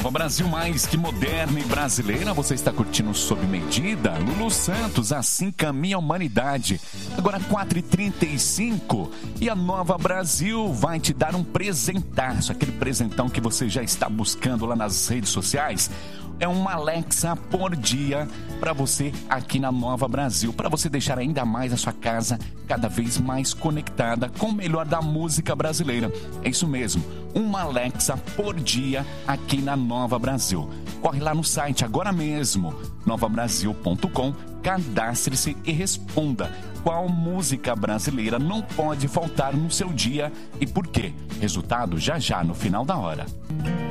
Nova Brasil, mais que moderna e brasileira, você está curtindo sob medida. Lulu Santos, assim caminha a humanidade. Agora 4h35 e a Nova Brasil vai te dar um presentaço, aquele presentão que você já está buscando lá nas redes sociais. É uma Alexa por dia para você aqui na Nova Brasil, para você deixar ainda mais a sua casa cada vez mais conectada com o melhor da música brasileira. É isso mesmo, uma Alexa por dia aqui na Nova Brasil. Corre lá no site agora mesmo, novabrasil.com, cadastre-se e responda qual música brasileira não pode faltar no seu dia e por quê. Resultado já no final da hora.